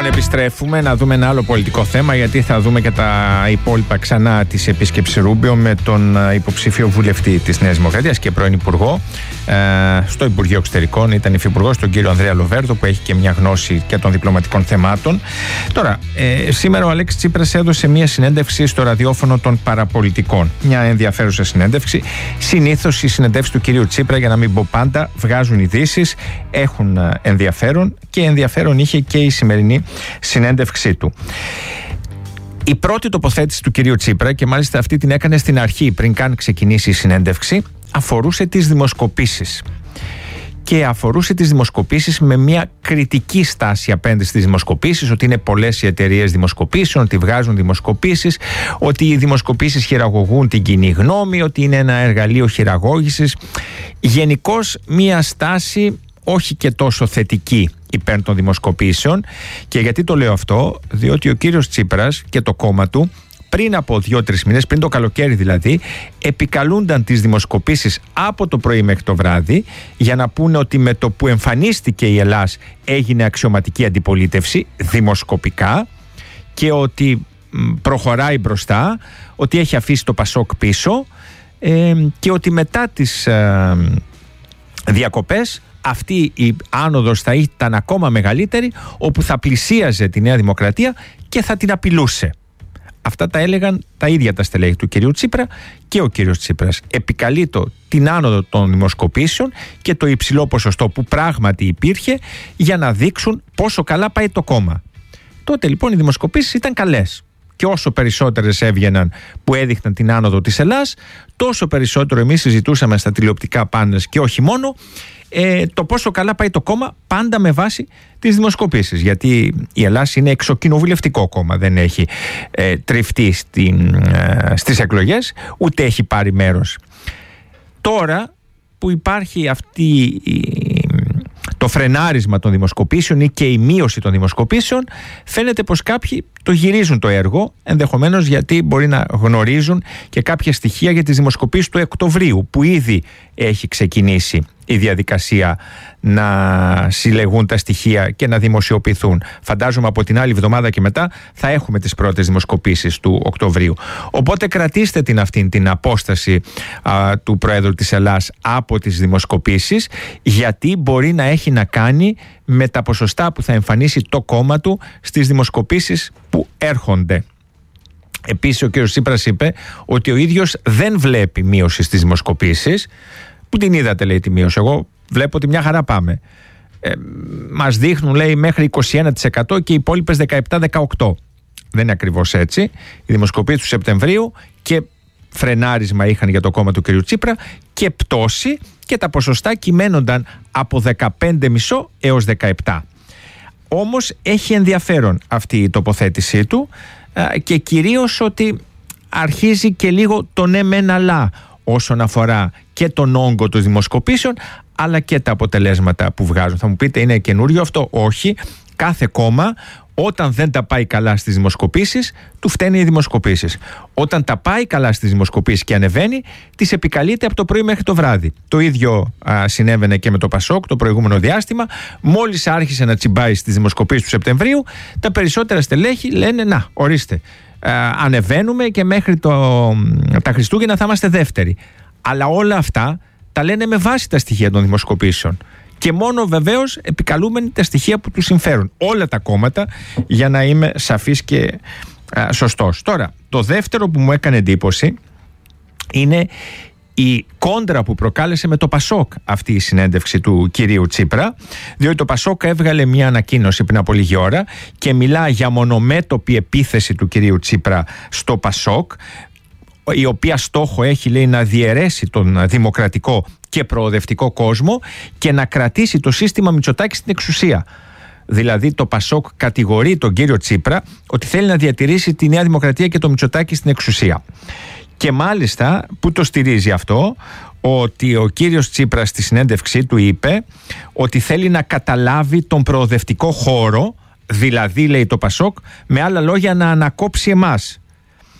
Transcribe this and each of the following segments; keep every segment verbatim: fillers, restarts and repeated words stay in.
επιστρέφουμε να δούμε ένα άλλο πολιτικό θέμα, γιατί θα δούμε και τα υπόλοιπα ξανά της επίσκεψης Ρούμπιο με τον υποψήφιο βουλευτή της Νέας Δημοκρατίας και πρώην υπουργό ε, στο Υπουργείο Εξωτερικών, ήταν υφυπουργός, τον κύριο Ανδρέα Λοβέρδο, που έχει και μια γνώση και των διπλωματικών θεμάτων. Τώρα, ε, σήμερα ο Αλέξης Τσίπρας έδωσε μια συνέντευξη στο ραδιόφωνο των παραπολιτικών. Μια ενδιαφέρουσα συνέντευξη. Συνήθως οι συνεντεύξεις του κυρίου Τσίπρα, για να μην πω πάντα, βγάζουν ειδήσεις, έχουν ενδιαφέρον, και ενδιαφέρον είχε και η σημερινή συνέντευξή του. Η πρώτη τοποθέτηση του κυρίου Τσίπρα, και μάλιστα αυτή την έκανε στην αρχή, πριν καν ξεκινήσει η συνέντευξη, αφορούσε τις δημοσκοπήσεις. Και αφορούσε τις δημοσκοπήσεις με μια κριτική στάση απέναντι στις δημοσκοπήσεις, ότι είναι πολλές οι εταιρείες δημοσκοπήσεων, ότι βγάζουν δημοσκοπήσεις, ότι οι δημοσκοπήσεις χειραγωγούν την κοινή γνώμη, ότι είναι ένα εργαλείο χειραγώγησης. Γενικώς μια στάση όχι και τόσο θετική υπέρ των δημοσκοπήσεων. Και γιατί το λέω αυτό? Διότι ο κύριος Τσίπρας και το κόμμα του πριν από δύο-τρεις μήνες, πριν το καλοκαίρι δηλαδή, επικαλούνταν τις δημοσκοπήσεις από το πρωί μέχρι το βράδυ, για να πούνε ότι με το που εμφανίστηκε η Ελλάς έγινε αξιωματική αντιπολίτευση δημοσκοπικά, και ότι προχωράει μπροστά, ότι έχει αφήσει το Πασόκ πίσω, ε, και ότι μετά τις ε, διακοπές αυτή η άνοδος θα ήταν ακόμα μεγαλύτερη, όπου θα πλησίαζε τη Νέα Δημοκρατία και θα την απειλούσε. Αυτά τα έλεγαν τα ίδια τα στελέχη του κυρίου Τσίπρα, και ο κύριος Τσίπρας επικαλεί το την άνοδο των δημοσκοπήσεων και το υψηλό ποσοστό που πράγματι υπήρχε, για να δείξουν πόσο καλά πάει το κόμμα. Τότε λοιπόν οι δημοσκοπήσεις ήταν καλές, και όσο περισσότερες έβγαιναν που έδειχναν την άνοδο της Ελλάς, τόσο περισσότερο εμείς συζητούσαμε στα τηλεοπτικά πάνελς, και όχι μόνο, ε, το πόσο καλά πάει το κόμμα, πάντα με βάση τις δημοσκοπήσεις. Γιατί η Ελλάς είναι εξοκοινοβουλευτικό κόμμα, δεν έχει ε, τριφτεί στην, ε, στις εκλογές, ούτε έχει πάρει μέρος. Τώρα που υπάρχει αυτή το φρενάρισμα των δημοσκοπήσεων ή και η μείωση των δημοσκοπήσεων, φαίνεται πως κάποιοι το γυρίζουν το έργο, ενδεχομένως γιατί μπορεί να γνωρίζουν και κάποια στοιχεία για τις δημοσκοπήσεις του Οκτωβρίου, που ήδη έχει ξεκινήσει η διαδικασία να συλλεγούν τα στοιχεία και να δημοσιοποιηθούν. Φαντάζομαι από την άλλη εβδομάδα και μετά θα έχουμε τις πρώτες δημοσκοπήσεις του Οκτωβρίου. Οπότε κρατήστε την αυτήν την απόσταση α, του Προέδρου της Ελλάς από τις δημοσκοπήσεις, γιατί μπορεί να έχει να κάνει με τα ποσοστά που θα εμφανίσει το κόμμα του στις δημοσκοπήσεις που έρχονται. Επίσης ο κ. Τσίπρας είπε ότι ο ίδιος δεν βλέπει μείωση στις δημοσκοπήσεις. Που την είδατε, λέει, τη μείωση? Εγώ βλέπω ότι μια χαρά πάμε. Ε, μας δείχνουν, λέει, μέχρι είκοσι ένα τοις εκατό και οι υπόλοιπες δεκαεπτά με δεκαοκτώ. Δεν είναι ακριβώς έτσι. Οι δημοσκοπήσεις του Σεπτεμβρίου και φρενάρισμα είχαν για το κόμμα του κ. Τσίπρα, και πτώση, και τα ποσοστά κυμαίνονταν από δεκαπέντε κόμμα πέντε έως δεκαεπτά. Όμως έχει ενδιαφέρον αυτή η τοποθέτησή του, και κυρίως ότι αρχίζει και λίγο το ναι μεν αλλά όσον αφορά και τον όγκο των δημοσκοπήσεων, αλλά και τα αποτελέσματα που βγάζουν. Θα μου πείτε, είναι καινούριο αυτό? Όχι. Κάθε κόμμα, όταν δεν τα πάει καλά στις δημοσκοπήσεις, του φταίνουν οι δημοσκοπήσεις. Όταν τα πάει καλά στις δημοσκοπήσεις και ανεβαίνει, τις επικαλείται από το πρωί μέχρι το βράδυ. Το ίδιο α, συνέβαινε και με το Πασόκ το προηγούμενο διάστημα. Μόλις άρχισε να τσιμπάει στις δημοσκοπήσεις του Σεπτεμβρίου, τα περισσότερα στελέχη λένε να, ορίστε, α, ανεβαίνουμε και μέχρι το, τα Χριστούγεννα θα είμαστε δεύτεροι. Αλλά όλα αυτά τα λένε με βάση τα στοιχεία των δημοσκοπήσεων. Και μόνο βεβαίως επικαλούμενοι τα στοιχεία που τους συμφέρουν. Όλα τα κόμματα, για να είμαι σαφής και α, σωστός. Τώρα, το δεύτερο που μου έκανε εντύπωση είναι η κόντρα που προκάλεσε με το Πασόκ αυτή η συνέντευξη του κυρίου Τσίπρα, διότι το Πασόκ έβγαλε μια ανακοίνωση πριν από λίγη ώρα και μιλά για μονομέτωπη επίθεση του κυρίου Τσίπρα στο Πασόκ, η οποία στόχο έχει, λέει, να διαιρέσει τον δημοκρατικό και προοδευτικό κόσμο και να κρατήσει το σύστημα Μητσοτάκη στην εξουσία. Δηλαδή το Πασόκ κατηγορεί τον κύριο Τσίπρα ότι θέλει να διατηρήσει τη Νέα Δημοκρατία και το Μητσοτάκη στην εξουσία. Και μάλιστα που το στηρίζει αυτό, ότι ο κύριος Τσίπρας στη συνέντευξή του είπε ότι θέλει να καταλάβει τον προοδευτικό χώρο, δηλαδή, λέει, το Πασόκ, με άλλα λόγια, να ανακόψει εμάς.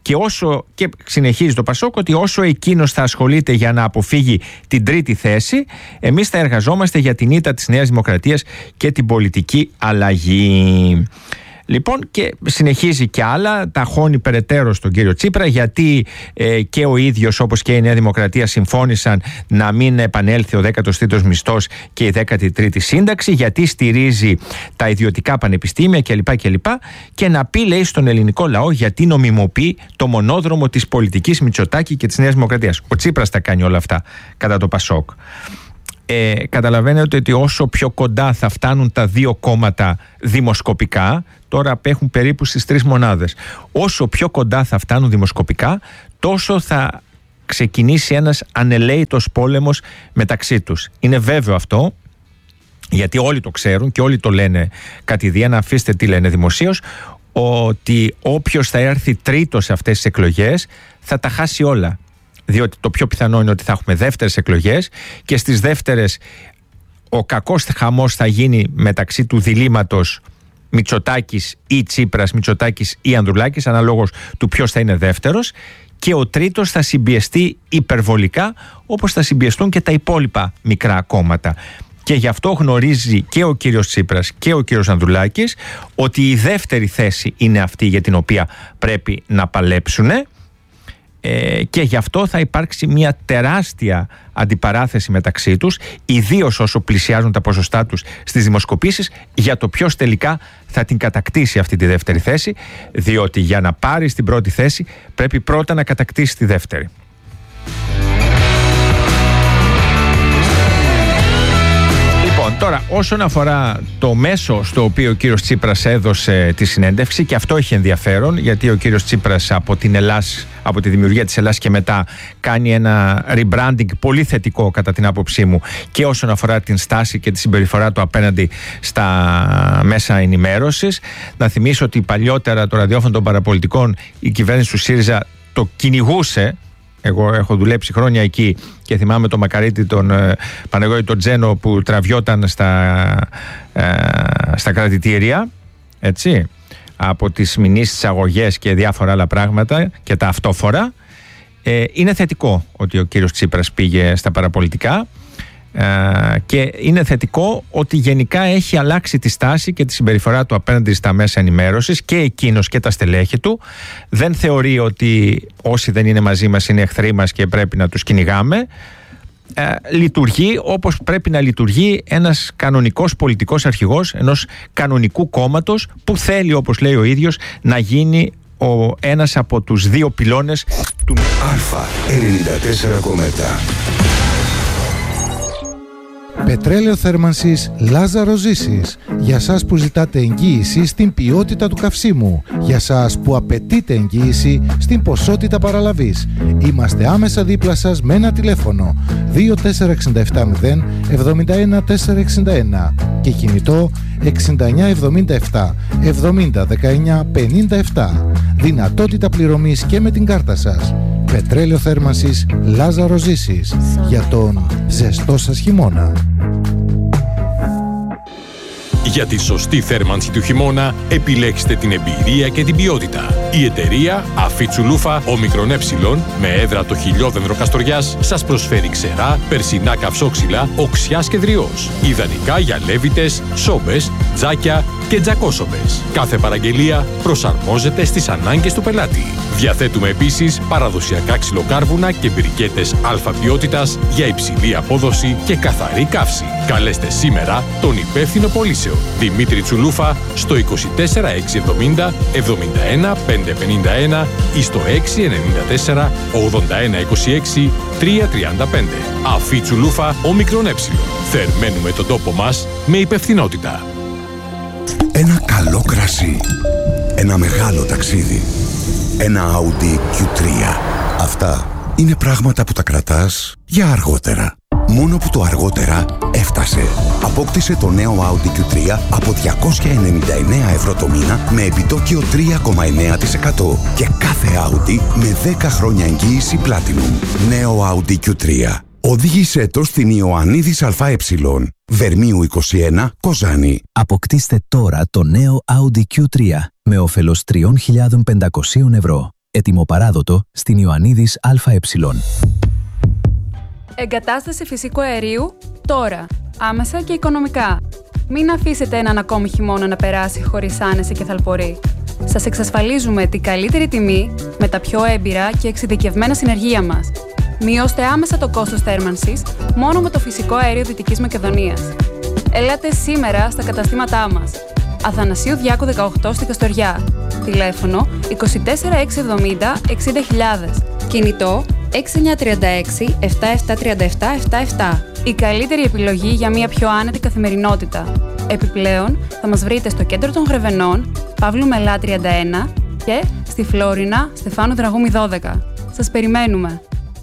Και όσο, και συνεχίζει το Πασόκ, ότι όσο εκείνος θα ασχολείται για να αποφύγει την τρίτη θέση, εμείς θα εργαζόμαστε για την ήττα της Νέας Δημοκρατίας και την πολιτική αλλαγή. Λοιπόν, και συνεχίζει και άλλα, τα χώνει περαιτέρω στον κύριο Τσίπρα, γιατί ε, και ο ίδιος όπως και η Νέα Δημοκρατία συμφώνησαν να μην επανέλθει ο δέκατος τρίτος μισθός και η δέκατη τρίτη σύνταξη, γιατί στηρίζει τα ιδιωτικά πανεπιστήμια κλπ. κλπ. Και να πει, λέει, στον ελληνικό λαό γιατί νομιμοποιεί το μονόδρομο της πολιτικής Μητσοτάκη και της Νέας Δημοκρατίας. Ο Τσίπρας τα κάνει όλα αυτά κατά το Πασόκ. Ε, καταλαβαίνετε ότι όσο πιο κοντά θα φτάνουν τα δύο κόμματα δημοσκοπικά, τώρα απέχουν περίπου στις τρεις μονάδες, όσο πιο κοντά θα φτάνουν δημοσκοπικά, τόσο θα ξεκινήσει ένας ανελαίητος πόλεμος μεταξύ τους. Είναι βέβαιο αυτό, γιατί όλοι το ξέρουν και όλοι το λένε κατηδίαν, αφήστε τι λένε δημοσίως, ότι όποιος θα έρθει τρίτος σε αυτές τις εκλογές θα τα χάσει όλα. Διότι το πιο πιθανό είναι ότι θα έχουμε δεύτερες εκλογές και στις δεύτερες ο κακός χαμός θα γίνει μεταξύ του διλήμματος Μητσοτάκης ή Τσίπρας, Μητσοτάκης ή Ανδρουλάκης, αναλόγως του ποιος θα είναι δεύτερος, και ο τρίτος θα συμπιεστεί υπερβολικά, όπως θα συμπιεστούν και τα υπόλοιπα μικρά κόμματα. Και γι' αυτό γνωρίζει και ο κύριος Τσίπρας και ο κύριος Ανδρουλάκης ότι η δεύτερη θέση είναι αυτή για την οποία πρέπει να παλέψουν. Ε, και γι' αυτό θα υπάρξει μια τεράστια αντιπαράθεση μεταξύ τους, ιδίως όσο πλησιάζουν τα ποσοστά τους στις δημοσκοπήσεις, για το ποιος τελικά θα την κατακτήσει αυτή τη δεύτερη θέση, διότι για να πάρεις την πρώτη θέση πρέπει πρώτα να κατακτήσεις τη δεύτερη. Τώρα, όσον αφορά το μέσο στο οποίο ο κύριος Τσίπρας έδωσε τη συνέντευξη, και αυτό έχει ενδιαφέρον, γιατί ο κύριος Τσίπρας από την Ελλάς, από τη δημιουργία της Ελλάς και μετά, κάνει ένα rebranding πολύ θετικό κατά την άποψή μου, και όσον αφορά την στάση και τη συμπεριφορά του απέναντι στα μέσα ενημέρωσης. Να θυμίσω ότι παλιότερα το ραδιόφωνο των παραπολιτικών η κυβέρνηση του ΣΥΡΙΖΑ το κυνηγούσε. Εγώ έχω δουλέψει χρόνια εκεί και θυμάμαι τον Μακαρίτη, τον ε, Παναγιώτη τον Τζένο, που τραβιόταν στα, ε, στα κρατητήρια, έτσι, από τις μηνύσεις, τις αγωγές και διάφορα άλλα πράγματα και τα αυτόφορα. Ε, είναι θετικό ότι ο κύριος Τσίπρας πήγε στα παραπολιτικά, ε, και είναι θετικό ότι γενικά έχει αλλάξει τη στάση και τη συμπεριφορά του απέναντι στα μέσα ενημέρωσης, και εκείνος και τα στελέχη του. Δεν θεωρεί ότι όσοι δεν είναι μαζί μας είναι εχθροί μας και πρέπει να τους κυνηγάμε. Ε, λειτουργεί όπως πρέπει να λειτουργεί ένας κανονικός πολιτικός αρχηγός ενός κανονικού κόμματος, που θέλει, όπως λέει ο ίδιος, να γίνει ο ένας από τους δύο πυλώνες του Αλφα ενενήντα τέσσερα κόμμα επτά. Πετρέλαιο θέρμανσης Λάζαρο Ζήσης. Για σας που ζητάτε εγγύηση στην ποιότητα του καυσίμου. Για σας που απαιτείτε εγγύηση στην ποσότητα παραλαβής. Είμαστε άμεσα δίπλα σας με ένα τηλέφωνο δύο τέσσερα έξι επτά μηδέν εβδομήντα ένα τετρακόσια εξήντα ένα και κινητό εξήντα εννιά εβδομήντα επτά εβδομήντα δεκαεννιά πενήντα επτά. Δυνατότητα πληρωμής και με την κάρτα σας. Πετρέλαιο θέρμανσης Λάζαρο Ζήσης. Για τον ζεστό σας χειμώνα. Για τη σωστή θέρμανση του χειμώνα, επιλέξτε την εμπειρία και την ποιότητα. Η εταιρεία Αφίτσουλούφα Όμικρον Ε, με έδρα το χιλιόδendρο Καστοριάς, σας προσφέρει ξερά, περσινά καυσόξυλα, οξιάς και δριός. Ιδανικά για λέβητες, σόμπες, τζάκια και τζακόσομπες. Κάθε παραγγελία προσαρμόζεται στις ανάγκες του πελάτη. Διαθέτουμε επίσης παραδοσιακά ξυλοκάρβουνα και μπρικέτες αλφα ποιότητας για υψηλή απόδοση και καθαρή καύση. Καλέστε σήμερα τον υπεύθυνο πωλήσεων Δημήτρη Τσουλούφα στο είκοσι τέσσερα εξακόσια εβδομήντα εβδομήντα ένα πεντακόσια πενήντα ένα ή στο έξι εννιά τέσσερα ογδόντα ένα είκοσι έξι τριακόσια τριάντα πέντε. Αφή Τσουλούφα Όμικρον Ε. Θερμαίνουμε τον τόπο μας με υπευθυνότητα. Ένα καλό κρασί. Ένα μεγάλο ταξίδι. Ένα Audi κιου τρία. Αυτά είναι πράγματα που τα κρατάς για αργότερα. Μόνο που το αργότερα έφτασε. Απόκτησε το νέο Audi κιου τρία από διακόσια ενενήντα εννέα ευρώ το μήνα με επιτόκιο τρία κόμμα εννέα τοις εκατό και κάθε Audi με δέκα χρόνια εγγύηση Platinum. Νέο Audi κιου τρία. Οδήγησέ το στην Ιωαννίδης ΑΕ. Βερμίου είκοσι ένα, Κοζάνη. Αποκτήστε τώρα το νέο Audi κιου τρία με όφελος τρεις χιλιάδες πεντακόσια ευρώ. Ετοιμοπαράδοτο στην Ιωαννίδης ΑΕ. Εγκατάσταση φυσικού αερίου τώρα, άμεσα και οικονομικά. Μην αφήσετε έναν ακόμη χειμώνα να περάσει χωρίς άνεση και θαλπορή. Σας εξασφαλίζουμε την καλύτερη τιμή με τα πιο έμπειρα και εξειδικευμένα συνεργεία μας. Μειώστε άμεσα το κόστος θέρμανσης μόνο με το φυσικό αέριο Δυτικής Μακεδονίας. Ελάτε σήμερα στα καταστήματά μας. Αθανασίου Διάκου δεκαοκτώ στη Καστοριά. Τηλέφωνο είκοσι τέσσερα εξακόσια εβδομήντα εξήντα χιλιάδες. Κινητό έξι εννιά τρία έξι επτά επτά τρία επτά επτά επτά. Η καλύτερη επιλογή για μια πιο άνετη καθημερινότητα. Επιπλέον, θα μας βρείτε στο κέντρο των Γρεβενών, Παύλου Μελά τριάντα ένα και στη Φλόρινα, Στεφάνου Δραγούμη δώδεκα. Σας περιμένουμε!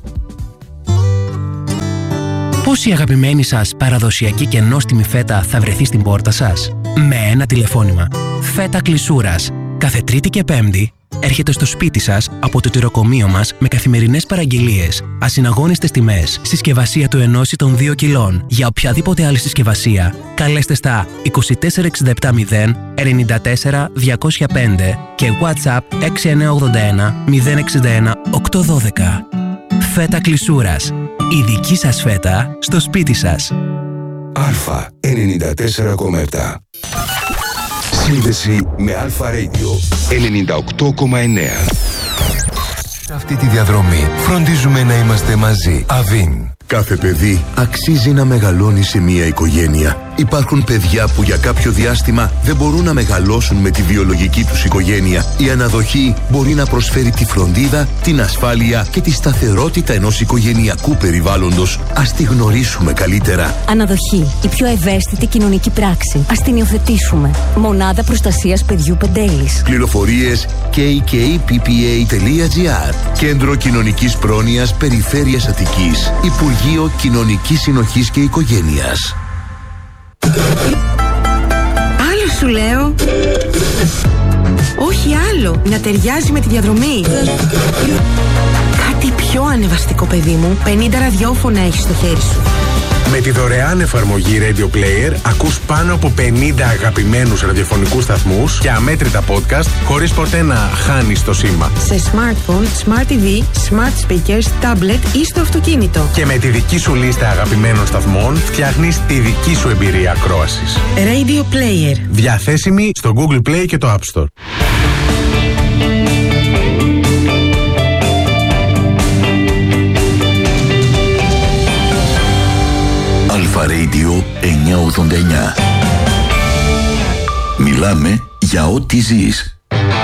Πώς η αγαπημένη σας παραδοσιακή και νόστιμη φέτα θα βρεθεί στην πόρτα σας? Με ένα τηλεφώνημα. Φέτα Κλεισούρας. Κάθε Τρίτη και Πέμπτη έρχεται στο σπίτι σας από το τυροκομείο μας με καθημερινές παραγγελίες, ασυναγώνιστες τιμές, συσκευασία του ενός ή των δύο κιλών. Για οποιαδήποτε άλλη συσκευασία, καλέστε στα είκοσι τέσσερα εξήντα επτά μηδέν ενενήντα τέσσερα διακόσια πέντε και WhatsApp έξι εννιά ογδόντα ένα μηδέν εξήντα ένα οκτακόσια δώδεκα. Φέτα Κλεισούρας. Η δική σας φέτα στο σπίτι σας. Α ενενήντα τέσσερα κόμμα επτά. Σύνδεση με Αλφα Radio ενενήντα οκτώ κόμμα εννέα. Σε αυτή τη διαδρομή φροντίζουμε να είμαστε μαζί. Αβίν. Κάθε παιδί αξίζει να μεγαλώνει σε μια οικογένεια. Υπάρχουν παιδιά που για κάποιο διάστημα δεν μπορούν να μεγαλώσουν με τη βιολογική τους οικογένεια. Η αναδοχή μπορεί να προσφέρει τη φροντίδα, την ασφάλεια και τη σταθερότητα ενός οικογενειακού περιβάλλοντος. Ας τη γνωρίσουμε καλύτερα. Αναδοχή. Η πιο ευαίσθητη κοινωνική πράξη. Ας την υιοθετήσουμε. Μονάδα Προστασίας Παιδιού Πεντέλης. Πληροφορίες κέι κέι πι πι έι τελεία τζι άρ. Κέντρο Κοινωνικής Πρόνοιας Περιφέρειας Αττικής. Υπουργείο Κοινωνικής Συνοχής και Οικογένειας. Άλλο σου λέω. Όχι άλλο. Να ταιριάζει με τη διαδρομή. Κάτι πιο ανεβαστικό, παιδί μου. πενήντα ραδιόφωνα έχεις στο χέρι σου. Με τη δωρεάν εφαρμογή Radio Player ακούς πάνω από πενήντα αγαπημένους ραδιοφωνικούς σταθμούς και αμέτρητα podcast χωρίς ποτέ να χάνεις το σήμα. Σε smartphone, smart τι βι, smart speakers, tablet ή στο αυτοκίνητο. Και με τη δική σου λίστα αγαπημένων σταθμών φτιάχνεις τη δική σου εμπειρία ακρόασης. Radio Player. Διαθέσιμη στο Google Play και το App Store. Αλφα Radio εννιακόσια ογδόντα εννιά. Μιλάμε για ό,τι ζεις.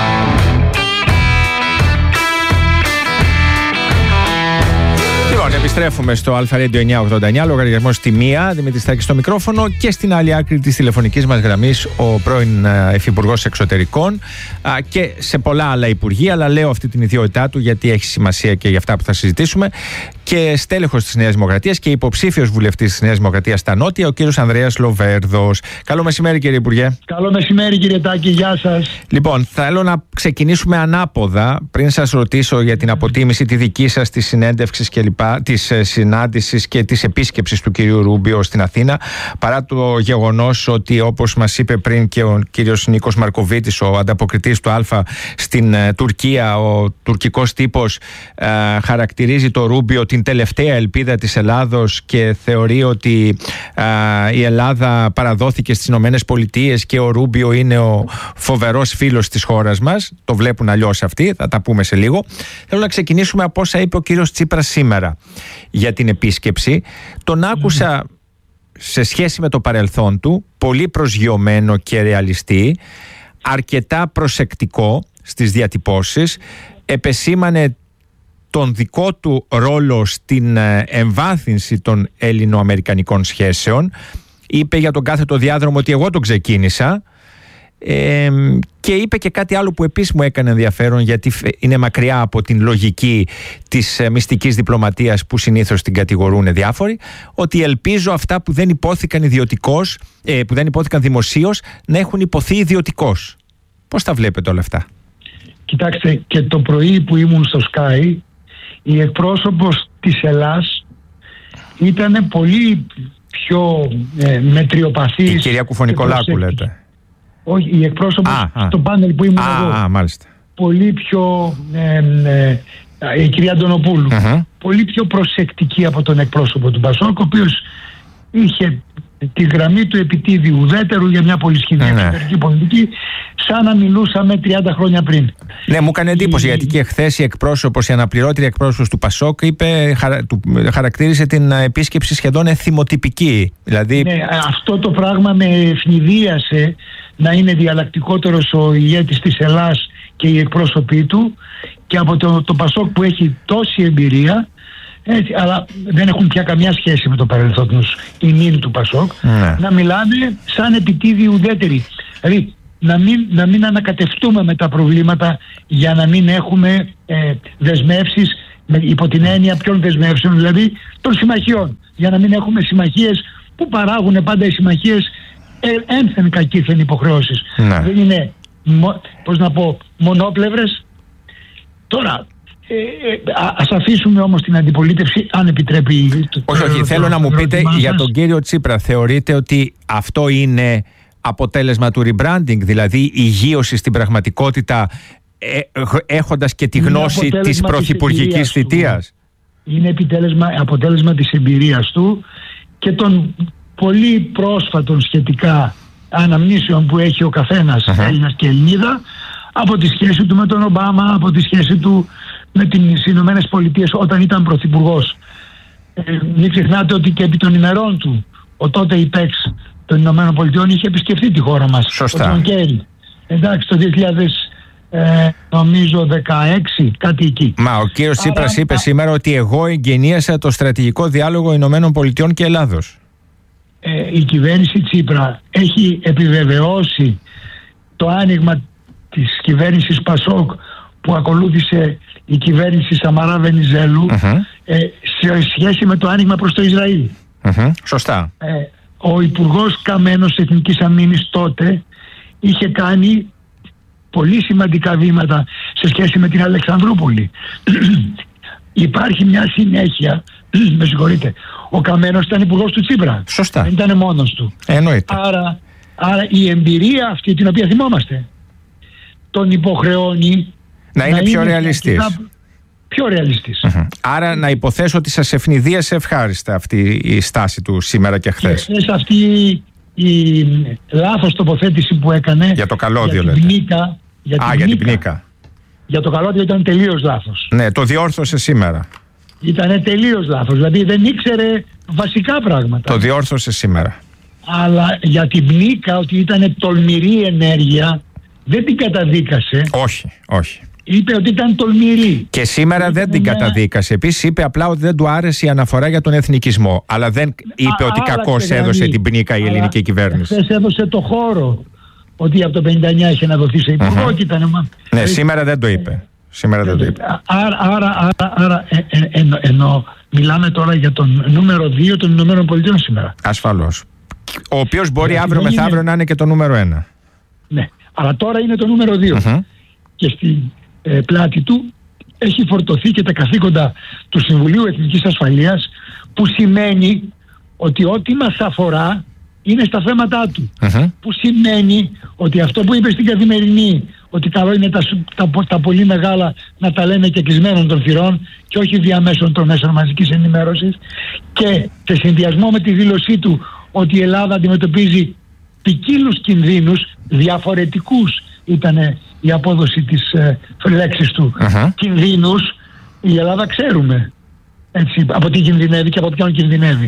Λοιπόν, επιστρέφουμε στο Αλφα Radio εννιακόσια ογδόντα εννιά, λογαριασμός στη μία, Δημήτρης Στάκης στο μικρόφωνο, και στην άλλη άκρη της τηλεφωνικής μας γραμμής ο πρώην Υφυπουργός Εξωτερικών και σε πολλά άλλα υπουργεία, αλλά λέω αυτή την ιδιότητά του γιατί έχει σημασία και για αυτά που θα συζητήσουμε, και στέλεχος της Νέας Δημοκρατίας και υποψήφιος βουλευτής της Νέας Δημοκρατίας στα Νότια, ο κύριος Ανδρέας Λοβέρδος. Καλό μεσημέρι, κύριε Υπουργέ. Καλό μεσημέρι, κύριε Τάκη, γεια σας. Λοιπόν, θέλω να ξεκινήσουμε ανάποδα, πριν σας ρωτήσω για την αποτίμηση τη δική σας της συνέντευξης και λοιπά, της συνάντησης και της επίσκεψης του κυρίου Ρούμπιο στην Αθήνα, παρά το γεγονός ότι, όπως μας είπε πριν και ο κύριος Νίκος Μαρκοβίτης, ο ανταποκριτής του Αλφα στην ε, Τουρκία, ο τουρκικός τύπος ε, χαρακτηρίζει το Ρούμπιο την τελευταία ελπίδα της Ελλάδος και θεωρεί ότι ε, η Ελλάδα παραδόθηκε στις Ηνωμένες Πολιτείες και ο Ρούμπιο είναι ο φοβερός φίλος της χώρας μας. Το βλέπουν αλλιώς αυτοί, θα τα πούμε σε λίγο. Θέλω να ξεκινήσουμε από όσα είπε ο κύριος Τσίπρας σήμερα για την επίσκεψη. Τον άκουσα σε σχέση με το παρελθόν του πολύ προσγειωμένο και ρεαλιστή, αρκετά προσεκτικό στις διατυπώσεις, επεσήμανε τον δικό του ρόλο στην εμβάθυνση των ελληνοαμερικανικών σχέσεων, είπε για τον κάθετο διάδρομο ότι εγώ τον ξεκίνησα, ε, και είπε και κάτι άλλο που επίσης μου έκανε ενδιαφέρον, γιατί είναι μακριά από την λογική της μυστικής διπλωματίας που συνήθως την κατηγορούν διάφοροι, ότι ελπίζω αυτά που δεν υπόθηκαν ιδιωτικώς, ε, που δεν υπόθηκαν δημοσίως, να έχουν υποθεί ιδιωτικώς. Πώς τα βλέπετε όλα αυτά? Κοιτάξτε, και το πρωί που ήμουν στο Sky, η εκπρόσωπος της Ελλάς ήταν πολύ πιο ε, μετριοπαθής. Η κυρία Κουφονικολάκου λέτε? Όχι, η εκπρόσωπος α, α. στο πάνελ που ήμουν α, εγώ. Α, μάλιστα. πολύ πιο ε, ε, η κυρία Αντωνοπούλου, uh-huh. πολύ πιο προσεκτική από τον εκπρόσωπο του Πασόκ, ο οποίος είχε τη γραμμή του επιτίδιου ουδέτερου για μια πολυσχηδή εξωτερική πολιτική, σαν να μιλούσαμε τριάντα χρόνια πριν. Ναι, μου έκανε εντύπωση η... γιατί και χθες η εκπρόσωπος, η αναπληρώτρια εκπρόσωπος του Πασόκ είπε, χαρα, του, χαρακτήρισε την επίσκεψη σχεδόν εθιμοτυπική. Δηλαδή... Ναι, αυτό το πράγμα με ευνηδίασε να είναι διαλλακτικότερος ο ηγέτης της Ελλάς και οι εκπρόσωποι του, και από το, το Πασόκ που έχει τόση εμπειρία, έτσι, αλλά δεν έχουν πια καμιά σχέση με το παρελθόν τους οι νυν του Πασόκ, ναι. να μιλάνε σαν επιτίδιοι ουδέτεροι. Δηλαδή να μην, να μην ανακατευτούμε με τα προβλήματα για να μην έχουμε ε, δεσμεύσεις με, υπό την έννοια ποιων δεσμεύσεων, δηλαδή των συμμαχιών, για να μην έχουμε συμμαχίες που παράγουν πάντα οι συμμαχίες ε, ένθεν κακήθεν υποχρεώσεις. Ναι. Δεν είναι, μο, πώς να πω, μονόπλευρες. Τώρα Ε, ε, ας αφήσουμε όμως την αντιπολίτευση, αν επιτρέπει. Το, όχι, όχι, το, θέλω το, να μου πείτε για τον κύριο Τσίπρα, θεωρείτε ότι αυτό είναι αποτέλεσμα του rebranding, δηλαδή υγείωση στην πραγματικότητα, ε, έχοντας και τη γνώση της πρωθυπουργικής θητείας? Είναι επιτέλεσμα, αποτέλεσμα της εμπειρίας του και των πολύ πρόσφατων σχετικά αναμνήσεων που έχει ο καθένας, uh-huh. Έλληνας και Ελληνίδα, από τη σχέση του με τον Ομπάμα, από τη σχέση του με τις Ηνωμένες Πολιτείες όταν ήταν πρωθυπουργός. Ε, μην ξεχνάτε ότι και επί των ημερών του ο τότε υπέξ των Ηνωμένων Πολιτειών είχε επισκεφθεί τη χώρα μας. Σωστά. Ο Τζον Κέρι. Εντάξει, το δύο χιλιάδες δεκαέξι, κάτι εκεί. Μα ο κύριος Τσίπρας είπε α... σήμερα ότι εγώ εγγενίασα το στρατηγικό διάλογο Ηνωμένων Πολιτειών και Ελλάδος. Ε, η κυβέρνηση Τσίπρα έχει επιβεβαιώσει το άνοιγμα της κυβέρνησης Πασόκ που ακολούθησε η κυβέρνηση Σαμαρά Βενιζέλου, uh-huh. ε, σε σχέση με το άνοιγμα προς το Ισραήλ. Uh-huh. Σωστά. Ε, ο Υπουργός Καμένος Εθνικής Αμήνης τότε είχε κάνει πολύ σημαντικά βήματα σε σχέση με την Αλεξανδρούπολη. Υπάρχει μια συνέχεια, με συγχωρείτε, ο Καμένος ήταν υπουργός του Τσίπρα. Σωστά. Δεν ήταν μόνος του. Εννοείται. Άρα, άρα η εμπειρία αυτή την οποία θυμόμαστε τον υποχρεώνει να είναι, να πιο, είναι ρεαλιστής. πιο ρεαλιστής. Uh-huh. Άρα να υποθέσω ότι σας ευνηδίασε ευχάριστα αυτή η στάση του σήμερα και χθες. Και σε αυτή η λάθος τοποθέτηση που έκανε για το καλώδιο, για την πνίκα, για την Α, πνίκα. για την πνίκα. Για το καλώδιο ήταν τελείως λάθος. Ναι, το διόρθωσε σήμερα. Ήταν τελείως λάθος, δηλαδή δεν ήξερε βασικά πράγματα. Το διόρθωσε σήμερα. Αλλά για την πνίκα, ότι ήταν τολμηρή ενέργεια, δεν την καταδίκασε. Όχι, όχι. Είπε ότι ήταν τολμηρή. Και σήμερα δεν την μια... καταδίκασε. Επίσης είπε απλά ότι δεν του άρεσε η αναφορά για τον εθνικισμό. Αλλά δεν είπε Α, ότι κακώς έδωσε την πνίκα η ελληνική κυβέρνηση. Χθες έδωσε το χώρο ότι από το πενήντα εννιά είχε να δοθεί σε υπουργό. Uh-huh. Ήταν... Ναι, σήμερα δεν το είπε. Σήμερα δεν το είπε. Άρα, άρα, άρα, άρα ε, ε, ε, ενώ μιλάμε τώρα για τον νούμερο δύο των Ηνωμένων Πολιτειών σήμερα. Ασφαλώς. Ο οποίος μπορεί αύριο μεθαύριο είναι... να είναι και το νούμερο ένα. Ναι, αλλά τώρα είναι το νούμερο δύο. Uh-huh. Και στη ε, πλάτη του έχει φορτωθεί και τα καθήκοντα του Συμβουλίου Εθνικής Ασφαλείας, που σημαίνει ότι ό,τι μας αφορά είναι στα θέματα του. Uh-huh. Που σημαίνει ότι αυτό που είπε στην Καθημερινή, ότι καλό είναι τα, τα, τα πολύ μεγάλα να τα λένε και κλεισμένων των θυρών και όχι διαμέσων των μέσων μαζικής ενημέρωσης, και σε συνδυασμό με τη δήλωσή του ότι η Ελλάδα αντιμετωπίζει ποικίλους κινδύνους, διαφορετικούς ήταν η απόδοση της ε, λέξης του, uh-huh. κινδύνους, η Ελλάδα ξέρουμε έτσι, από τι κινδυνεύει και από ποιον κινδυνεύει.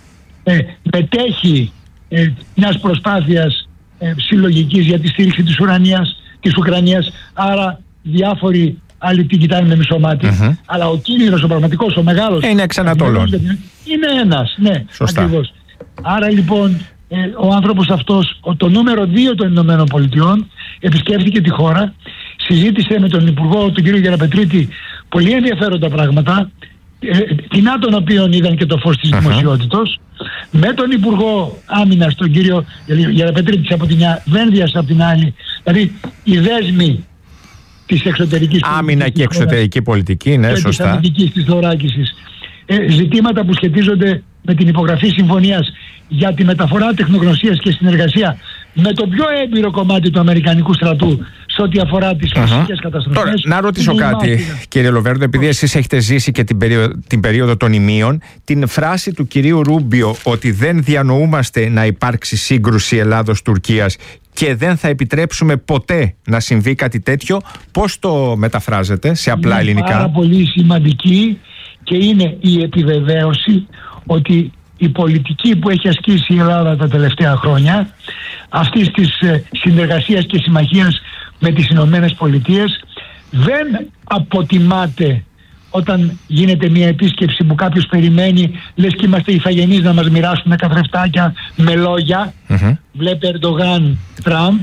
Ε, μετέχει ε, μιας προσπάθειας ε, συλλογικής για τη στήριξη της Ουρανίας, της Ουκρανίας, άρα διάφοροι άλλοι την κοιτάνε με μισό μάτι, uh-huh. αλλά ο κίνδυνος, ο πραγματικός, ο μεγάλος είναι εξ Ανατολών. Είναι ένας, ναι, σωστά. Ακριβώς. Άρα λοιπόν ε, ο άνθρωπος αυτός, ο, το νούμερο δύο των Ηνωμένων Πολιτειών, επισκέφθηκε τη χώρα, συζήτησε με τον Υπουργό, τον κύριο Γεραπετρίτη, πολύ ενδιαφέροντα πράγματα, ε, κοινά των οποίων είδαν και το φως της uh-huh. δημοσιότητος, με τον Υπουργό Άμυνας, τον κύριο Γεραπετρίτη από την μια, Βένδιας από την άλλη, δηλαδή οι δέσμοι της εξωτερικής άμυνα και εξωτερική πολιτική, ναι, και σωστά. της αμυντικής της θωράκισης. Ε, ζητήματα που σχετίζονται με την υπογραφή συμφωνίας για τη μεταφορά τεχνογνωσίας και συνεργασία με το πιο έμπειρο κομμάτι του Αμερικανικού στρατού σε σε ό,τι αφορά τις φυσικές uh-huh. καταστροφές. Τώρα, να ρωτήσω κάτι, μάχη. Κύριε Λοβέρντο, επειδή εσείς έχετε ζήσει και την περίοδο, την περίοδο των ημείων, την φράση του κυρίου Ρούμπιο ότι δεν διανοούμαστε να υπάρξει σύγκρουση Ελλάδος-Τουρκίας και δεν θα επιτρέψουμε ποτέ να συμβεί κάτι τέτοιο, πώς το μεταφράζετε σε απλά είναι ελληνικά? Είναι πάρα πολύ σημαντική και είναι η επιβεβαίωση ότι η πολιτική που έχει ασκήσει η Ελλάδα τα τελευταία χρόνια, αυτής της συνεργασίας και συμμαχίας με τις Ηνωμένες Πολιτείες, δεν αποτιμάται όταν γίνεται μια επίσκεψη που κάποιος περιμένει, λες και είμαστε ηθαγενείς να μας μοιράσουν καθρεφτάκια με λόγια. Mm-hmm. Βλέπει Ερντογάν, Τραμπ,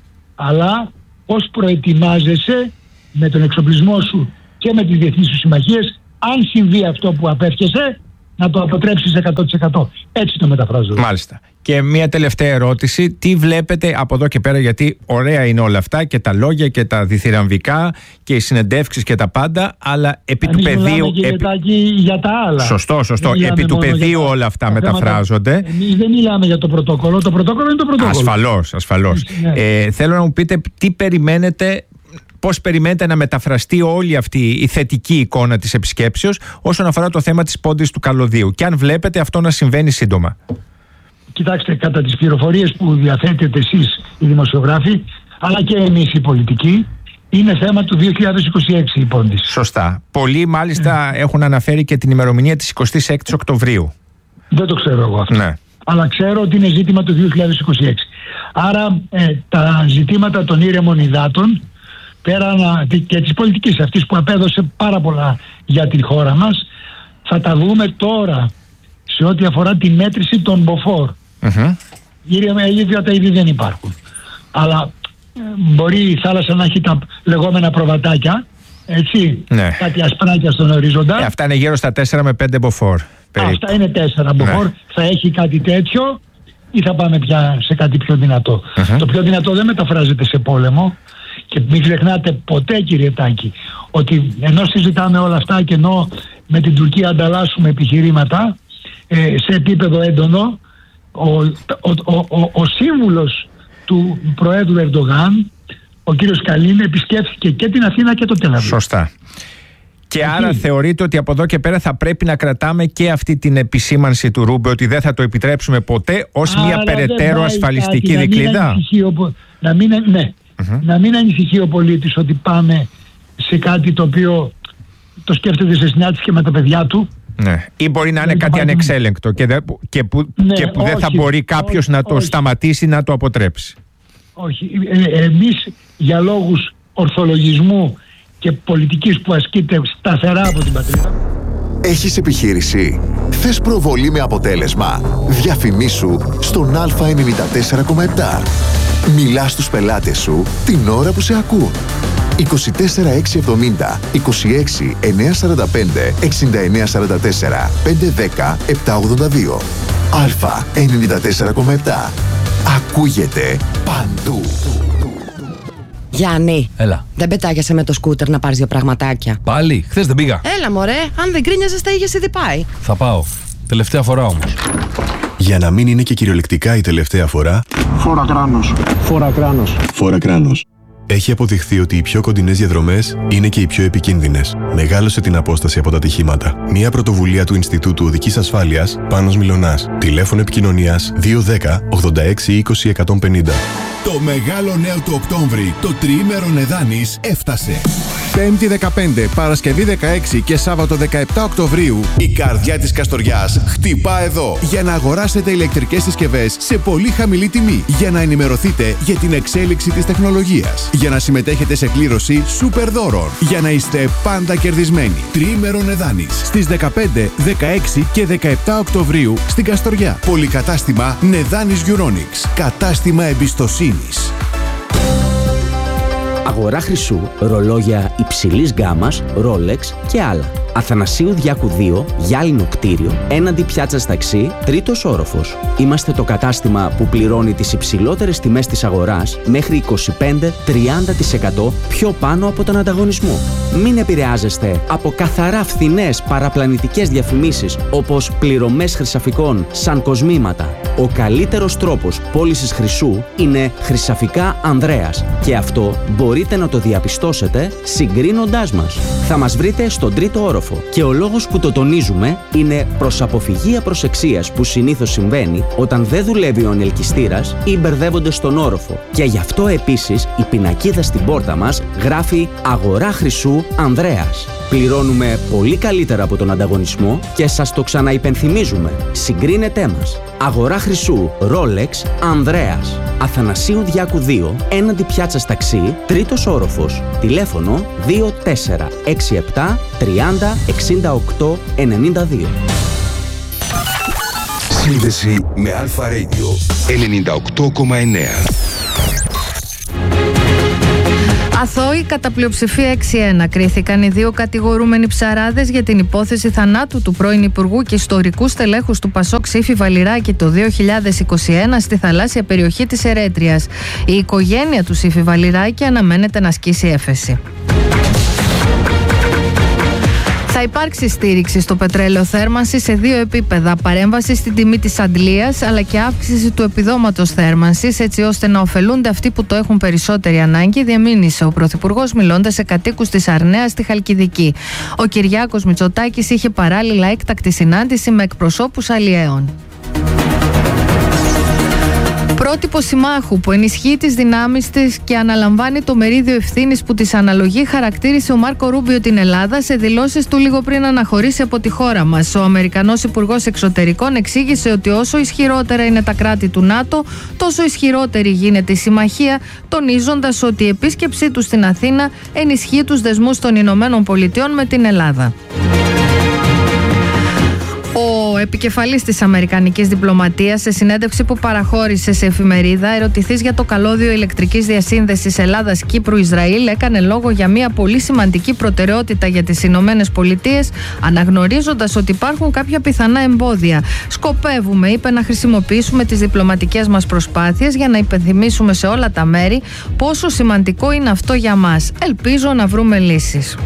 αλλά πώς προετοιμάζεσαι με τον εξοπλισμό σου και με τις διεθνείς σου συμμαχίες, αν συμβεί αυτό που απέφχεσαι, να το αποτρέψεις εκατό τοις εκατό. Έτσι το μεταφράζω. Μάλιστα. Και μια τελευταία ερώτηση. Τι βλέπετε από εδώ και πέρα, γιατί ωραία είναι όλα αυτά και τα λόγια και τα διθυραμβικά και οι συνεντεύξεις και τα πάντα, αλλά επί Εμείς του πεδίου... Επί... για τα άλλα. Σωστό, σωστό. Επί του πεδίου τα... όλα αυτά μεταφράζονται. Εμείς δεν μιλάμε για το πρωτόκολλο. Το πρωτόκολλο είναι το πρωτόκολλο. Ασφαλώς, ασφαλώς. Ναι. Ε, θέλω να μου πείτε τι περιμένετε... Πώς περιμένετε να μεταφραστεί όλη αυτή η θετική εικόνα της επισκέψεως όσον αφορά το θέμα της πόντης του καλωδίου, και αν βλέπετε αυτό να συμβαίνει σύντομα? Κοιτάξτε, κατά τις πληροφορίες που διαθέτετε εσείς οι δημοσιογράφοι, αλλά και εμείς οι πολιτικοί, είναι θέμα του δύο χιλιάδες είκοσι έξι η πόντης. Σωστά. Πολλοί μάλιστα mm. έχουν αναφέρει και την ημερομηνία της εικοστής έκτης Οκτωβρίου. Δεν το ξέρω εγώ αυτό. Ναι. Αλλά ξέρω ότι είναι ζήτημα του δύο χιλιάδες είκοσι έξι. Άρα ε, τα ζητήματα των ήρεμων υδάτων, πέραν και της πολιτικής αυτής που απέδωσε πάρα πολλά για την χώρα μας, θα τα δούμε τώρα σε ό,τι αφορά τη μέτρηση των μποφόρ. Mm-hmm. Ήρεμα υδάτα ήδη δεν υπάρχουν. Αλλά ε, μπορεί η θάλασσα να έχει τα λεγόμενα προβατάκια, έτσι, ναι. Κάτι ασπράκια στον οριζόντα. Ε, αυτά είναι γύρω στα τέσσερα με πέντε μποφόρ. Αυτά είναι τέσσερα μποφόρ. Ναι. Θα έχει κάτι τέτοιο ή θα πάμε πια σε κάτι πιο δυνατό? Mm-hmm. Το πιο δυνατό δεν μεταφράζεται σε πόλεμο. Και μην ξεχνάτε ποτέ, κύριε Τάκη, ότι ενώ συζητάμε όλα αυτά και ενώ με την Τουρκία ανταλλάσσουμε επιχειρήματα ε, σε επίπεδο έντονο, ο, ο, ο, ο, ο σύμβουλος του Προέδρου Ερντογάν, ο κύριος Καλίν, επισκέφθηκε και την Αθήνα και το Τελαβή. Σωστά. Και Εκεί. άρα θεωρείτε ότι από εδώ και πέρα θα πρέπει να κρατάμε και αυτή την επισήμανση του Ρούμπε ότι δεν θα το επιτρέψουμε ποτέ ως άρα μια περαιτέρω ασφαλιστική κάτι, δικλίδα? Να μην, ναι. Mm-hmm. Να μην ανησυχεί ο πολίτης ότι πάμε σε κάτι το οποίο το σκέφτεται σε συνάντηση και με τα παιδιά του. Ναι. Ή μπορεί να είναι δεν κάτι ανεξέλεγκτο και, δε, και που, ναι, και που όχι, δεν θα μπορεί κάποιος όχι, να το όχι. σταματήσει, να το αποτρέψει. Όχι. Ε, εμείς για λόγους ορθολογισμού και πολιτικής που ασκείται σταθερά από την πατρίδα. Έχεις επιχείρηση? Θες προβολή με αποτέλεσμα? Διαφημίσου στον Α ενενήντα τέσσερα κόμμα επτά. Μιλάς στους πελάτες σου την ώρα που σε ακούν. είκοσι τέσσερα έξι εβδομήντα, είκοσι έξι εννιακόσια σαράντα πέντε, εξήντα εννέα σαράντα τέσσερα, πεντακόσια δέκα, επτακόσια ογδόντα δύο. Α ενενήντα τέσσερα κόμμα επτά. Ακούγεται παντού. Γιάννη, έλα. Δεν πετάγεσαι με το σκούτερ να πάρεις δύο πραγματάκια? Πάλι, χθες δεν πήγα. Έλα μωρέ, αν δεν κρίνιαζες θα είχες ήδη πάει. Θα πάω. Τελευταία φορά όμως. Για να μην είναι και κυριολεκτικά η τελευταία φορά, φόρα κράνος. Φόρα κράνος. Φόρα κράνος. Έχει αποδειχθεί ότι οι πιο κοντινές διαδρομές είναι και οι πιο επικίνδυνες. Μεγάλωσε την απόσταση από τα ατυχήματα. Μια πρωτοβουλία του Ινστιτούτου Οδικής Ασφάλειας, Πάνος Μιλωνάς. Τηλέφωνο επικοινωνίας δύο ένα μηδέν, ογδόντα έξι είκοσι, εκατόν πενήντα. Το μεγάλο νέο του Οκτώβρη, το τριήμερο Νεδάνης, έφτασε. Πέμπτη δεκαπέντε, Παρασκευή δεκαέξι και Σάββατο δεκαεπτά Οκτωβρίου, η καρδιά της Καστοριάς χτυπά εδώ για να αγοράσετε ηλεκτρικές συσκευές σε πολύ χαμηλή τιμή, για να ενημερωθείτε για την εξέλιξη της τεχνολογίας, για να συμμετέχετε σε κλήρωση σούπερ δώρων, για να είστε πάντα κερδισμένοι. Τριήμερο Νεδάνης στις δεκαπέντε, δεκαέξι και δεκαεπτά Οκτωβρίου στην Καστοριά. Πολυκατάστημα Νεδάνης Euronics. Κατάστημα εμπιστοσύνης. Αγορά χρυσού, ρολόγια υψηλής γκάμας, Rolex και άλλα. Αθανασίου Διάκου δύο, γυάλινο κτίριο, έναντι πιάτσας ταξί, τρίτος όροφος. Είμαστε το κατάστημα που πληρώνει τις υψηλότερες τιμές της αγοράς μέχρι είκοσι πέντε με τριάντα τοις εκατό πιο πάνω από τον ανταγωνισμό. Μην επηρεάζεστε από καθαρά φθηνές παραπλανητικές διαφημίσεις όπως πληρωμές χρυσαφικών σαν κοσμήματα. Ο καλύτερος τρόπος πώλησης χρυσού είναι Χρυσαφικά Ανδρέας και αυτό μπορείτε να το διαπιστώσετε συγκρίνοντάς μας. Θα μας βρείτε στον τρίτο όροφο και ο λόγος που το τονίζουμε είναι προς αποφυγή απροσεξίας που συνήθως συμβαίνει όταν δεν δουλεύει ο ανελκυστήρας ή μπερδεύονται στον όροφο. Και γι' αυτό επίσης η πινακίδα στην πόρτα μας γράφει «Αγορά χρυσού Ανδρέας». Πληρώνουμε πολύ καλύτερα από τον ανταγωνισμό και σας το ξαναυπενθυμίζουμε. Συγκρίνετέ μας. Αγορά χρυσού Rolex Ανδρέας. Αθανασίου Διάκου δύο, έναντι πιάτσας ταξί, τρίτος όροφος. Τηλέφωνο δύο τέσσερα έξι επτά τριάντα εξήντα οκτώ ενενήντα δύο. Σύνδεση με Αλφα Radio ενενήντα οκτώ κόμμα εννέα. Αθώοι κατά πλειοψηφία έξι ένα κρίθηκαν οι δύο κατηγορούμενοι ψαράδες για την υπόθεση θανάτου του πρώην Υπουργού και ιστορικού στελέχους του Πασόκ Ψήφι Βαλιράκη το δύο χιλιάδες είκοσι ένα στη θαλάσσια περιοχή της Ερέτριας. Η οικογένεια του Ψήφι Βαλιράκη αναμένεται να ασκήσει έφεση. Θα υπάρξει στήριξη στο πετρέλαιο θέρμανση σε δύο επίπεδα. Παρέμβαση στην τιμή της αντλίας αλλά και αύξηση του επιδόματος θέρμανσης, έτσι ώστε να ωφελούνται αυτοί που το έχουν περισσότερη ανάγκη, διαμήνυσε ο Πρωθυπουργός μιλώντας σε κατοίκους της Αρνέας στη Χαλκιδική. Ο Κυριάκος Μητσοτάκης είχε παράλληλα έκτακτη συνάντηση με εκπροσώπους αλλιέων. Πρότυπο συμμάχου που ενισχύει τις δυνάμεις της και αναλαμβάνει το μερίδιο ευθύνης που της αναλογεί, χαρακτήρισε ο Μάρκο Ρούμπιο την Ελλάδα σε δηλώσεις του λίγο πριν αναχωρήσει από τη χώρα μας. Ο Αμερικανός Υπουργός Εξωτερικών εξήγησε ότι όσο ισχυρότερα είναι τα κράτη του ΝΑΤΟ, τόσο ισχυρότερη γίνεται η συμμαχία, τονίζοντας ότι η επίσκεψή του στην Αθήνα ενισχύει τους δεσμούς των Ηνωμένων Πολιτειών με την Ελλάδα. Ο επικεφαλής της Αμερικανικής διπλωματίας, σε συνέντευξη που παραχώρησε σε εφημερίδα, ερωτηθής για το καλώδιο ηλεκτρικής διασύνδεσης Ελλάδας-Κύπρου-Ισραήλ, έκανε λόγο για μια πολύ σημαντική προτεραιότητα για τις Ηνωμένες Πολιτείες, αναγνωρίζοντας ότι υπάρχουν κάποια πιθανά εμπόδια. Σκοπεύουμε, είπε, να χρησιμοποιήσουμε τις διπλωματικές μας προσπάθειες για να υπενθυμίσουμε σε όλα τα μέρη πόσο σημαντικό είναι αυτό για μας. Ελπίζω να βρούμε λύσεις.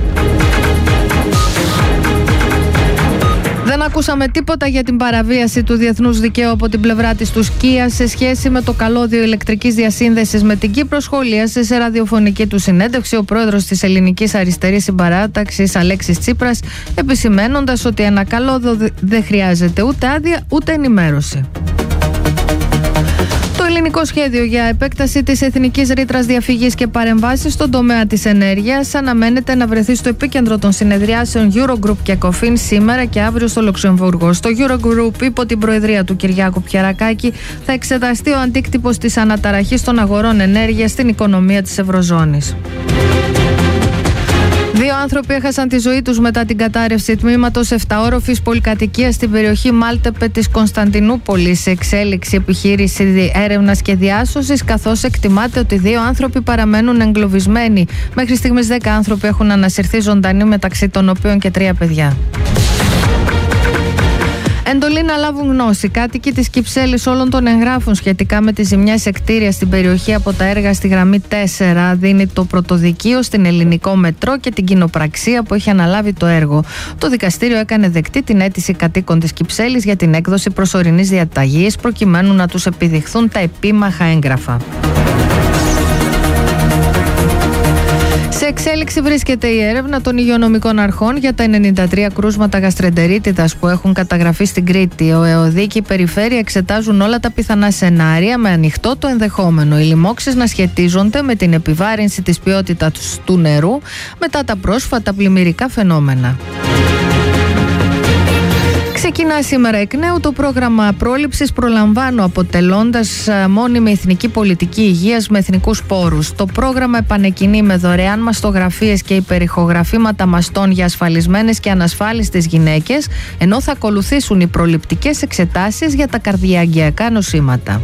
Δεν ακούσαμε τίποτα για την παραβίαση του διεθνούς δικαίου από την πλευρά της Τουρκίας σε σχέση με το καλώδιο ηλεκτρικής διασύνδεσης με την Κύπρο, σχολίασε σε ραδιοφωνική του συνέντευξη ο πρόεδρος της Ελληνικής Αριστερής Συμπαράταξης Αλέξης Τσίπρας, επισημένοντας ότι ένα καλώδιο δεν χρειάζεται ούτε άδεια ούτε ενημέρωση. Το ελληνικό σχέδιο για επέκταση της εθνικής ρήτρας διαφυγής και παρεμβάσεις στον τομέα της ενέργειας αναμένεται να βρεθεί στο επίκεντρο των συνεδριάσεων Eurogroup και Ecofin σήμερα και αύριο στο Λουξεμβούργο. Στο Eurogroup, υπό την προεδρία του Κυριάκου Πιερακάκη, θα εξεταστεί ο αντίκτυπος της αναταραχής των αγορών ενέργειας στην οικονομία της Ευρωζώνης. Δύο άνθρωποι έχασαν τη ζωή τους μετά την κατάρρευση τμήματος επταόροφης πολυκατοικίας στην περιοχή Μάλτεπε της Κωνσταντινούπολης. Σε εξέλιξη επιχείρηση έρευνας και διάσωσης, καθώς εκτιμάται ότι δύο άνθρωποι παραμένουν εγκλωβισμένοι. Μέχρι στιγμής δέκα άνθρωποι έχουν ανασυρθεί ζωντανοί, μεταξύ των οποίων και τρία παιδιά. Εντολή να λάβουν γνώση κάτοικοι της Κυψέλης όλων των εγγράφων σχετικά με τις ζημιές σε κτίρια στην περιοχή από τα έργα στη γραμμή τέσσερα. Δίνει το πρωτοδικείο στην Ελληνικό Μετρό και την κοινοπραξία που έχει αναλάβει το έργο. Το δικαστήριο έκανε δεκτή την αίτηση κατοίκων της Κυψέλης για την έκδοση προσωρινής διαταγής προκειμένου να τους επιδειχθούν τα επίμαχα έγγραφα. Σε εξέλιξη βρίσκεται η έρευνα των υγειονομικών αρχών για τα ενενήντα τρία κρούσματα γαστρεντερίτιδας που έχουν καταγραφεί στην Κρήτη. Ο ΕΟΔΗ και η Περιφέρεια εξετάζουν όλα τα πιθανά σενάρια με ανοιχτό το ενδεχόμενο οι λοιμώξεις να σχετίζονται με την επιβάρυνση της ποιότητας του νερού μετά τα πρόσφατα πλημμυρικά φαινόμενα. Ξεκινά σήμερα εκ νέου το πρόγραμμα πρόληψης προλαμβάνω, αποτελώντας μόνιμη εθνική πολιτική υγείας με εθνικούς πόρους. Το πρόγραμμα επανεκκινεί με δωρεάν μαστογραφίες και υπερηχογραφήματα μαστών για ασφαλισμένες και ανασφάλιστες γυναίκες, ενώ θα ακολουθήσουν οι προληπτικές εξετάσεις για τα καρδιαγγειακά νοσήματα.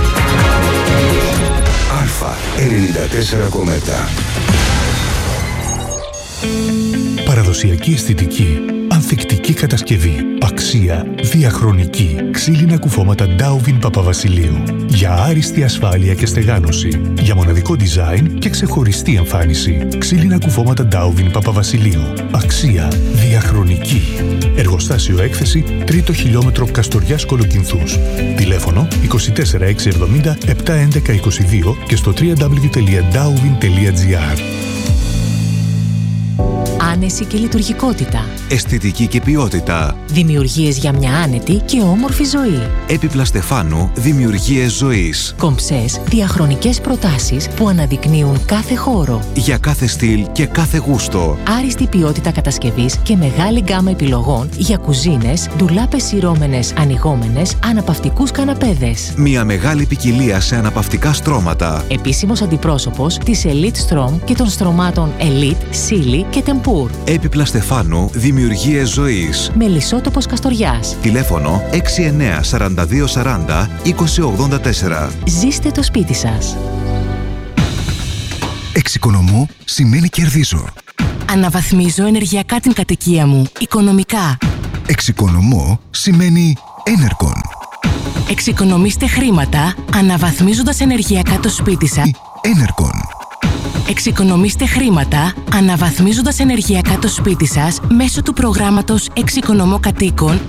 Αλφα ενενήντα τέσσερα κόμμα επτά. Παραδοσιακή αισθητική Ανθεκτική κατασκευή. Αξία. Διαχρονική. Ξύλινα κουφώματα Ντάουβιν Παπαβασιλείου. Για άριστη ασφάλεια και στεγάνωση. Για μοναδικό design και ξεχωριστή εμφάνιση. Ξύλινα κουφώματα Ντάουβιν Παπαβασιλείου. Αξία. Διαχρονική. Εργοστάσιο έκθεση τρίτο χιλιόμετρο Καστοριάς Κολοκυνθούς. Τηλέφωνο είκοσι τέσσερα εξακόσια εβδομήντα επτακόσια έντεκα είκοσι δύο και στο double-u double-u double-u τελεία ντάουβιν τελεία τζι άρ. Άνεση και λειτουργικότητα. Αισθητική και ποιότητα. Δημιουργίες για μια άνετη και όμορφη ζωή. Έπιπλα Στεφάνου, δημιουργίες ζωής. Κομψές, διαχρονικές προτάσεις που αναδεικνύουν κάθε χώρο. Για κάθε στυλ και κάθε γούστο. Άριστη ποιότητα κατασκευής και μεγάλη γκάμα επιλογών για κουζίνες, ντουλάπες σειρώμενες, ανοιγόμενες, αναπαυτικούς καναπέδες. Μια μεγάλη ποικιλία σε αναπαυτικά στρώματα. Επίσημος αντιπρόσωπος της Elite Strom και των στρωμάτων Elite, Silly και Tempur. Έπιπλα Στεφάνου, δημιουργίες ζωής. Μελισσότοπος Καστοριάς. Τηλέφωνο έξι εννέα σαράντα δύο σαράντα είκοσι ογδόντα τέσσερα. Ζήστε το σπίτι σας. Εξοικονομώ σημαίνει κερδίζω. Αναβαθμίζω ενεργειακά την κατοικία μου, οικονομικά. Εξοικονομώ σημαίνει Enercon. Εξοικονομήστε χρήματα αναβαθμίζοντας ενεργειακά το σπίτι σας. Enercon. Εξοικονομήστε χρήματα αναβαθμίζοντας ενεργειακά το σπίτι σας μέσω του προγράμματος Εξοικονομώ Κατοίκων